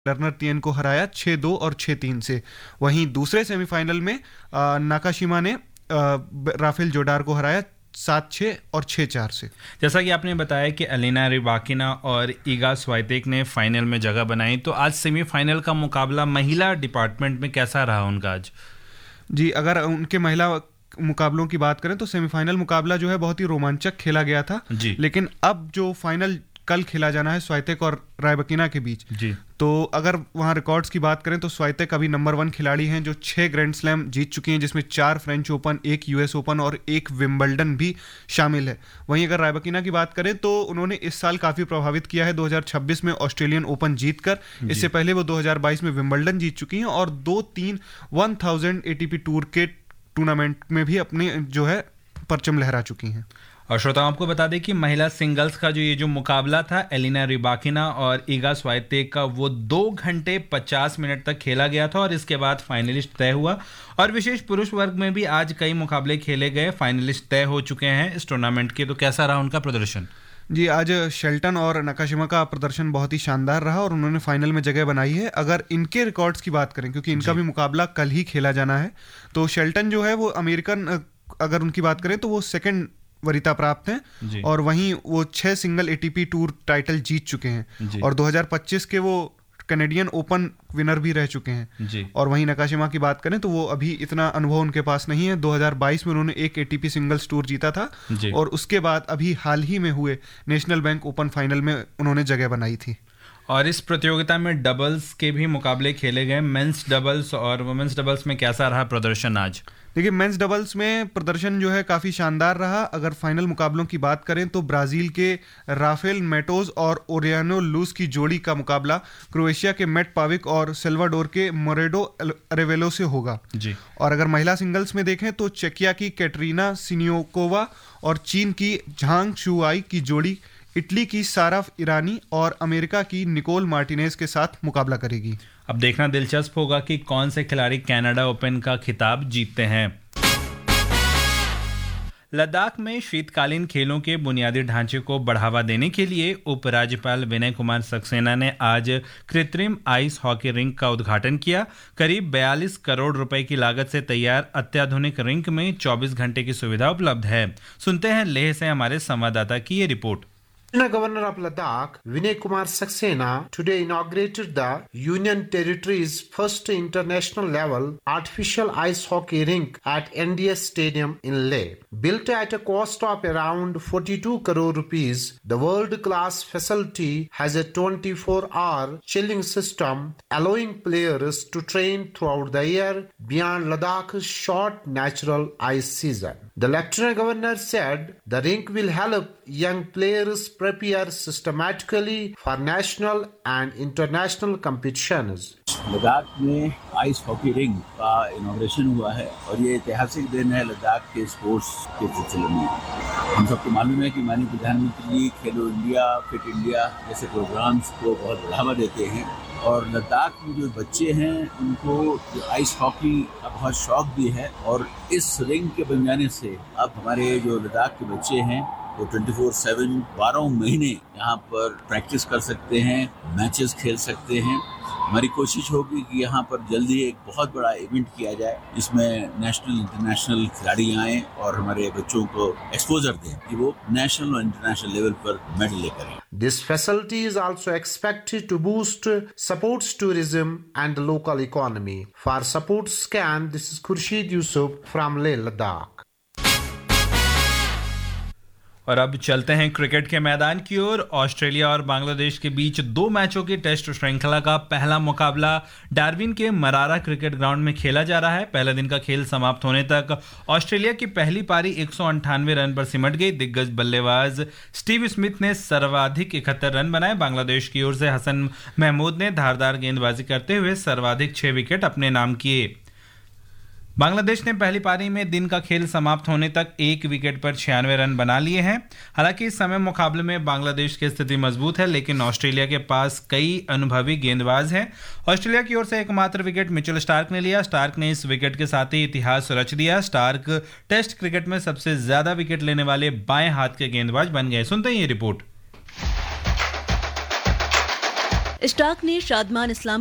Learner Teeyan को हराया 6-2 और 6-3 से। वहीं दूसरे सेमीफाइनल में नाकाशिमा ने राफेल जोडार को हराया 7-6 और 6-4 से। जैसा कि आपने बताया कि एलिना रिबाकिना और ईगा स्वाइतेक ने फाइनल में जगह बनाई, तो आज सेमीफाइनल का मुकाबला महिला डिपार्टमेंट में कैसा रहा उनका आज? जी, अगर उनके महिला मुकाबलों की बात करें तो सेमीफाइनल मुकाबला जो है बहुत ही रोमांचक खेला गया था जी। लेकिन अब जो फाइनल कल खेला जाना है स्वाइतेक और रायबकिना के बीच जी। तो अगर वहां रिकॉर्ड्स की बात करें तो स्वाइतेक अभी नंबर 1 खिलाड़ी हैं जो 6 ग्रैंड स्लैम जीत चुकी हैं, जिसमें 4 फ्रेंच ओपन, 1 यूएस ओपन और 1 विंबलडन भी शामिल है। वहीं अगर रायबकिना की बात करें तो उन्होंने इस साल काफी प्रभावित किया है 2026 में ऑस्ट्रेलियन ओपन जीतकर। इससे पहले वो 2022 में विंबलडन जीत चुकी हैं और 2-3 1000 एटीपी टूर के टूर्नामेंट में भी अपने जो है परचम लहरा चुकी हैं। और श्रोताओं, आपको बता दें कि महिला सिंगल्स का जो मुकाबला था एलिना रिबाकिना और ईगा स्वाइतेक का, वो 2 घंटे 50 मिनट तक खेला गया था और इसके बाद फाइनलिस्ट तय हुआ। और विशेष पुरुष वर्ग में भी आज कई मुकाबले खेले गए, फाइनलिस्ट तय हो चुके हैं इस टूर्नामेंट के। तो कैसा रहा उनका प्रदर्शन? जी, आज शेल्टन और नाकाशिमा का प्रदर्शन बहुत ही शानदार रहा और उन्होंने फाइनल में जगह बनाई है। अगर इनके रिकॉर्ड्स की बात करें, क्योंकि इनका भी मुकाबला कल ही खेला जाना है, तो शेल्टन जो है वो अमेरिकन, अगर उनकी बात करें तो वो सेकंड वरीयता प्राप्त हैं और वहीं वो 6 सिंगल एटीपी टूर टाइटल जीत चुके हैं और 2025 के वो कैनेडियन ओपन विनर भी रह चुके हैं। और वहीं नाकाशिमा की बात करें तो वो अभी इतना अनुभव उनके पास नहीं है। 2022 में उन्होंने 1 एटीपी सिंगल्स टूर जीता था और उसके बाद अभी हाल ही में हुए नेशनल बैंक ओपन फाइनल में उन्होंने जगह बनाई थी। और इस प्रतियोगिता में डबल्स के भी मुकाबले खेले गए, मेंस डबल्स और वुमेन्स डबल्स में कैसा रहा प्रदर्शन आज? देखिए, मेंस डबल्स में प्रदर्शन जो है काफ़ी शानदार रहा। अगर फाइनल मुकाबलों की बात करें तो ब्राज़ील के राफेल मेटोज और ओरियानो लूस की जोड़ी का मुकाबला क्रोएशिया के मेट पाविक और सेल्वाडोर के मोरेडो अरेवेलो से होगा जी। और अगर महिला सिंगल्स में देखें तो चेकिया की कैटरीना सिनियोकोवा और चीन की झांग शुआई की जोड़ी इटली की सारा ईरानी और अमेरिका की निकोल मार्टिनेज के साथ मुकाबला करेगी। अब देखना दिलचस्प होगा कि कौन से खिलाड़ी कनाडा ओपन का खिताब जीतते हैं। लद्दाख में शीतकालीन खेलों के बुनियादी ढांचे को बढ़ावा देने के लिए उपराज्यपाल विनय कुमार सक्सेना ने आज कृत्रिम आइस हॉकी रिंक का उद्घाटन किया। करीब 42 करोड़ रुपए की लागत से तैयार अत्याधुनिक रिंक में 24 घंटे की सुविधा उपलब्ध है। सुनते हैं लेह से हमारे संवाददाता की ये report. Lieutenant Governor of Ladakh, Vinay Kumar Saxena, today inaugurated the Union Territory's first international level artificial ice hockey rink at NDS Stadium in Leh. Built at a cost of around 42 crore rupees, the world-class facility has a 24-hour chilling system allowing players to train throughout the year beyond Ladakh's short natural ice season. The Lieutenant Governor said the rink will help young players prepare systematically for national and international competitions. Ladakh में ice hockey ring का inauguration हुआ है और ये ऐतिहासिक दिन है लद्दाख के स्पोर्ट्स के सिलसिले में। हम सबको मालूम है कि माननीय प्रधानमंत्री जी खेलो इंडिया, फिट इंडिया जैसे प्रोग्राम्स को बहुत बढ़ावा देते हैं और लद्दाख में जो बच्चे हैं उनको जो आइस हॉकी का बहुत शौक भी है और इस रिंग के बन जाने से अब हमारे जो लद्दाख के बच्चे हैं वो 24/7 12 महीने यहाँ पर प्रैक्टिस कर सकते हैं, मैचेस खेल सकते हैं। हमारी कोशिश होगी कि यहाँ पर जल्दी एक बहुत बड़ा इवेंट किया जाए जिसमें नेशनल इंटरनेशनल खिलाड़ी आए और हमारे बच्चों को एक्सपोजर दें कि वो नेशनल और इंटरनेशनल लेवल पर मेडल लेकर आए। This facility is also expected to boost supports tourism and the local economy. For Support Scan, this is Khurshid Yusuf from Leh, Ladakh. और अब चलते हैं क्रिकेट के मैदान की ओर। ऑस्ट्रेलिया और बांग्लादेश के बीच 2 मैचों की टेस्ट श्रृंखला का पहला मुकाबला डार्विन के मरारा क्रिकेट ग्राउंड में खेला जा रहा है। पहले दिन का खेल समाप्त होने तक ऑस्ट्रेलिया की पहली पारी 198 रन पर सिमट गई। दिग्गज बल्लेबाज स्टीव स्मिथ ने सर्वाधिक 71 रन बनाए। बांग्लादेश की ओर से हसन महमूद ने धारदार गेंदबाजी करते हुए सर्वाधिक 6 विकेट अपने नाम किए। बांग्लादेश ने पहली पारी में दिन का खेल समाप्त होने तक 1 विकेट पर 96 रन बना लिए हैं। हालांकि इस समय मुकाबले में बांग्लादेश की स्थिति मजबूत है, लेकिन ऑस्ट्रेलिया के पास कई अनुभवी गेंदबाज हैं। ऑस्ट्रेलिया की ओर से एकमात्र विकेट मिचेल स्टार्क ने लिया। स्टार्क ने इस विकेट के साथ ही इतिहास रच दिया। स्टार्क टेस्ट क्रिकेट में सबसे ज्यादा विकेट लेने वाले बाएं हाथ के गेंदबाज बन गए। सुनते हैं ये रिपोर्ट। इश्ताक ने शादमान इस्लाम